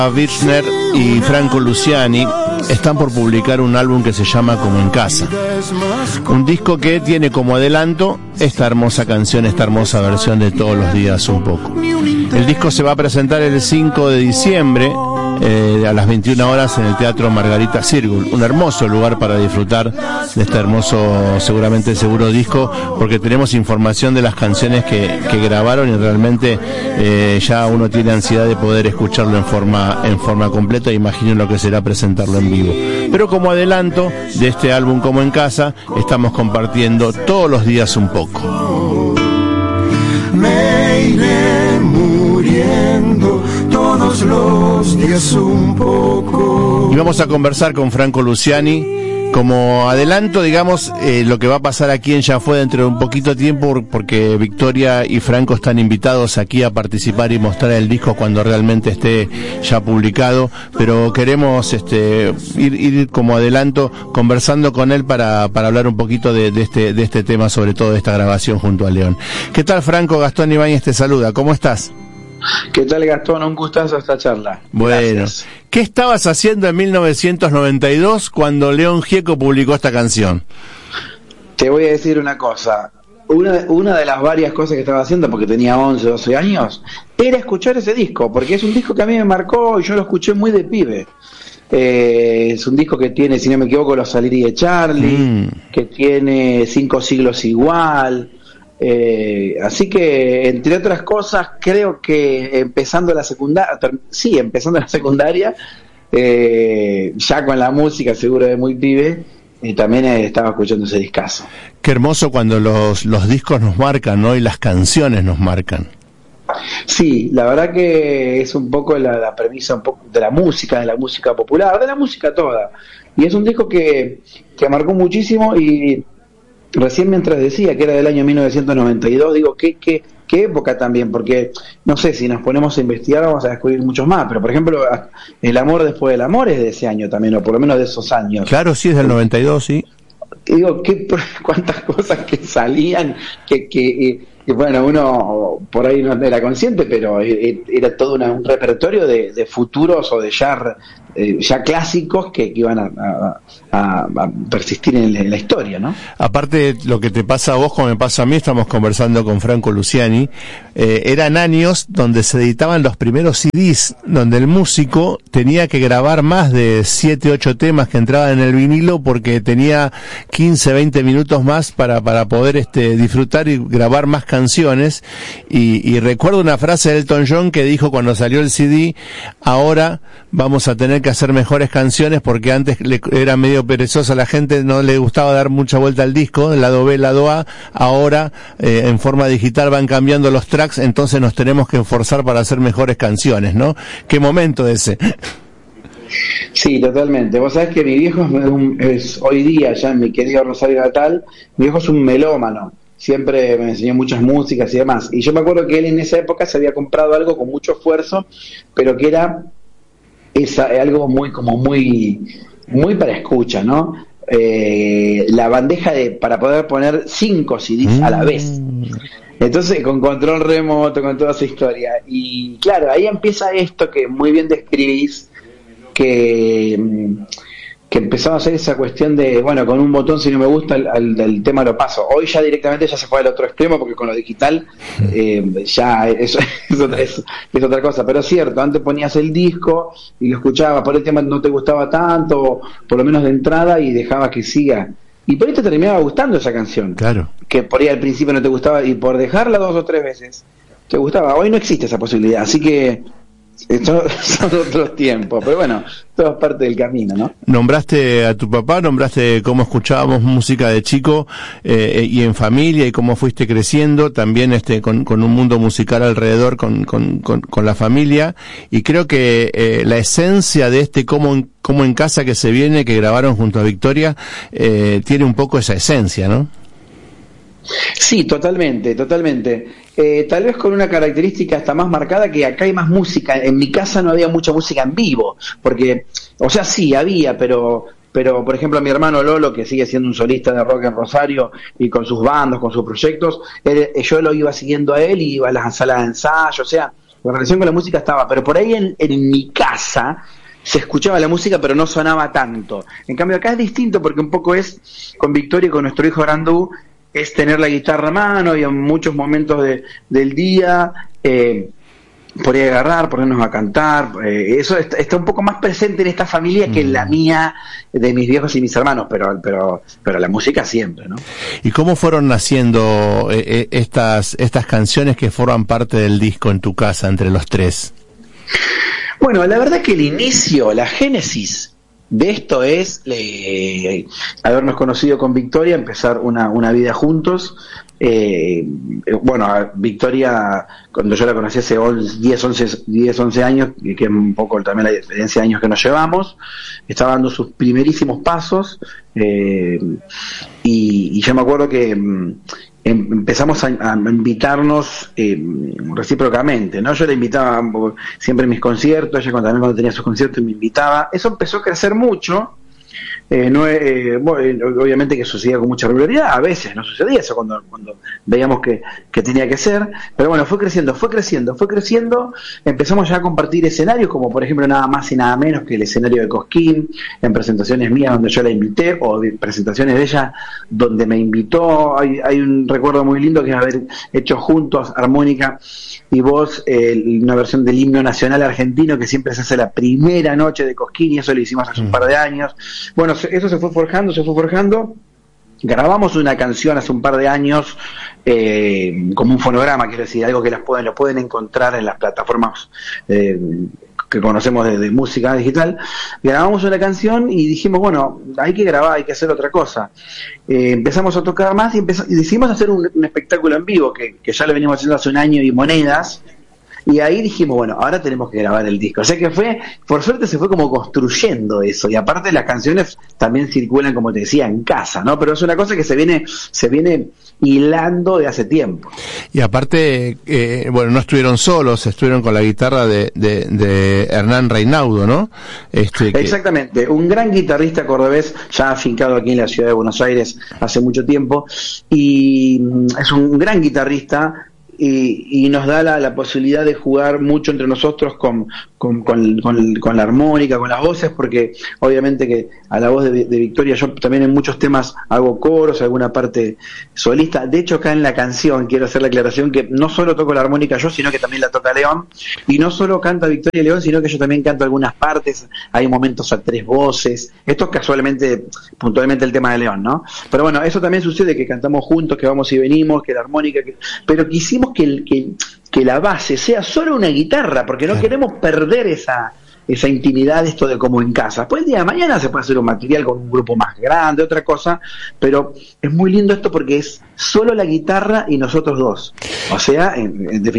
Birchner y Franco Luciani están por publicar un álbum que se llama Como en Casa, un disco que tiene como adelanto esta hermosa canción, esta hermosa versión de Todos los días un poco. El disco se va a presentar el 5 de diciembre a las 21 horas en el Teatro Margarita Sirgul, un hermoso lugar para disfrutar de este hermoso, seguramente seguro disco, porque tenemos información de las canciones que grabaron y realmente ya uno tiene ansiedad de poder escucharlo en forma completa. Imagino lo que será presentarlo en vivo. Pero como adelanto de este álbum Como en Casa, estamos compartiendo Todos los días un poco. Me iré muriendo todos los días un poco. Y vamos a conversar con Franco Luciani. Como adelanto, digamos, lo que va a pasar aquí en Ya Fue dentro de un poquito tiempo, porque Victoria y Franco están invitados aquí a participar y mostrar el disco cuando realmente esté ya publicado, pero queremos ir como adelanto conversando con él para hablar un poquito de este tema, sobre todo de esta grabación junto a León. ¿Qué tal, Franco? Gastón Ibáñez te saluda, ¿cómo estás? ¿Qué tal, Gastón? Un gustazo esta charla. Bueno, gracias. ¿Qué estabas haciendo en 1992 cuando León Gieco publicó esta canción? Te voy a decir una cosa. Una de las varias cosas que estaba haciendo, porque tenía 11, 12 años, era escuchar ese disco, porque es un disco que a mí me marcó y yo lo escuché muy de pibe. Es un disco que tiene, si no me equivoco, Los Salieri de Charlie, que tiene 5 siglos igual. Así que, entre otras cosas, creo que empezando la secundaria, ya con la música seguro de muy pibe, también estaba escuchando ese discazo. Qué hermoso cuando los discos nos marcan, ¿no? Y las canciones nos marcan. Sí, la verdad que es un poco la premisa un poco de la música popular, de la música toda. Y es un disco que marcó muchísimo. Y recién, mientras decía que era del año 1992, digo, qué época también, porque no sé, si nos ponemos a investigar vamos a descubrir muchos más, pero por ejemplo, El amor después del amor es de ese año también, o por lo menos de esos años. Claro, sí, es del 92, sí. Digo, cuántas cosas que salían, que bueno, uno por ahí no era consciente, pero era todo un repertorio de futuros o de ya clásicos que iban a persistir en la historia, ¿no? Aparte, lo que te pasa a vos como me pasa a mí, estamos conversando con Franco Luciani, eran años donde se editaban los primeros CDs, donde el músico tenía que grabar más de 7, 8 temas que entraban en el vinilo, porque tenía 15, 20 minutos más para poder disfrutar y grabar más canciones. Y recuerdo una frase de Elton John que dijo cuando salió el CD: ahora vamos a tener que hacer mejores canciones, porque antes era medio perezosa la gente, no le gustaba dar mucha vuelta al disco, el lado B, el lado A. Ahora en forma digital van cambiando los tracks, entonces nos tenemos que esforzar para hacer mejores canciones, ¿no? Qué momento ese. Sí, totalmente. Vos sabés que mi viejo es hoy día, ya en mi querido Rosario natal, mi viejo es un melómano. Siempre me enseñó muchas músicas y demás. Y yo me acuerdo que él en esa época se había comprado algo con mucho esfuerzo, pero que era algo muy para escucha, ¿no? La bandeja para poder poner 5 CDs a la vez. Entonces, con control remoto, con toda esa historia. Y claro, ahí empieza esto que muy bien describís, que empezaba a hacer esa cuestión de, bueno, con un botón, si no me gusta el tema lo paso. Hoy ya directamente ya se fue al otro extremo, porque con lo digital ya es otra cosa. Pero es cierto, antes ponías el disco y lo escuchabas, por el tema no te gustaba tanto, por lo menos de entrada, y dejabas que siga. Y por ahí te terminaba gustando esa canción. Claro. Que por ahí al principio no te gustaba, y por dejarla 2 o 3 veces te gustaba. Hoy no existe esa posibilidad, así que son otros tiempos, pero bueno, todo es parte del camino, ¿no? Nombraste a tu papá, nombraste cómo escuchábamos música de chico y en familia, y cómo fuiste creciendo también con un mundo musical alrededor, con la familia, y creo que la esencia de como en casa que se viene, que grabaron junto a Victoria, tiene un poco esa esencia, ¿no? Sí, totalmente. Tal vez con una característica hasta más marcada, que acá hay más música. En mi casa no había mucha música en vivo, porque, o sea, sí había, pero por ejemplo, mi hermano Lolo, que sigue siendo un solista de rock en Rosario y con sus bandos, con sus proyectos, yo lo iba siguiendo a él y iba a las salas de ensayo. O sea, la relación con la música estaba, pero por ahí en mi casa se escuchaba la música pero no sonaba tanto. En cambio acá es distinto porque un poco es, con Victoria y con nuestro hijo Brandú, es tener la guitarra a mano y en muchos momentos del día por ahí agarrar, ponernos a cantar, eso está un poco más presente en esta familia que en la mía, de mis viejos y mis hermanos, pero la música siempre, ¿no? ¿Y cómo fueron naciendo estas canciones que forman parte del disco en tu casa, entre los tres? Bueno, la verdad que el inicio, la génesis de esto es habernos conocido con Victoria, empezar una vida juntos. Bueno, Victoria, cuando yo la conocí hace 10, 11 años, que es un poco también la diferencia de años que nos llevamos, estaba dando sus primerísimos pasos, y yo me acuerdo que empezamos a invitarnos recíprocamente, ¿no? Yo la invitaba siempre en mis conciertos, ella también cuando tenía sus conciertos me invitaba. Eso empezó a crecer mucho. Obviamente que sucedía con mucha regularidad, a veces no sucedía eso cuando veíamos que tenía que ser, pero bueno, fue creciendo, empezamos ya a compartir escenarios, como por ejemplo nada más y nada menos que el escenario de Cosquín, en presentaciones mías donde yo la invité, o presentaciones de ella donde me invitó. Hay un recuerdo muy lindo que es haber hecho juntos, armónica y voz, una versión del himno nacional argentino que siempre se hace la primera noche de Cosquín, y eso lo hicimos hace un par de años. Bueno, eso se fue forjando. Grabamos una canción hace un par de años, como un fonograma, quiero decir, algo que lo pueden encontrar en las plataformas que conocemos de música digital. Grabamos una canción y dijimos, bueno, hay que grabar, hay que hacer otra cosa. Empezamos a tocar más y decidimos hacer un espectáculo en vivo, que ya lo venimos haciendo hace un año y monedas. Y ahí dijimos, bueno, ahora tenemos que grabar el disco. O sea que por suerte se fue como construyendo eso. Y aparte las canciones también circulan, como te decía, en casa, ¿no? Pero es una cosa que se viene hilando de hace tiempo. Y aparte, bueno, no estuvieron solos, estuvieron con la guitarra de Hernán Reinaudo, ¿no? Exactamente, un gran guitarrista cordobés, ya afincado aquí en la ciudad de Buenos Aires hace mucho tiempo, y es un gran guitarrista. Y nos da la posibilidad de jugar mucho entre nosotros con la armónica, con las voces, porque obviamente que a la voz de Victoria yo también en muchos temas hago coros, alguna parte solista. De hecho acá en la canción quiero hacer la aclaración que no solo toco la armónica yo, sino que también la toca León, y no solo canta Victoria León, sino que yo también canto algunas partes. Hay momentos a 3 voces. Esto es puntualmente el tema de León, ¿no? Pero bueno, eso también sucede, que cantamos juntos, que vamos y venimos, que la armónica, pero quisimos que la base sea solo una guitarra, porque no queremos perder esa intimidad, esto de como en casa. Pues el día de mañana se puede hacer un material con un grupo más grande, otra cosa, pero es muy lindo esto porque es solo la guitarra y nosotros dos. O sea, en definitiva,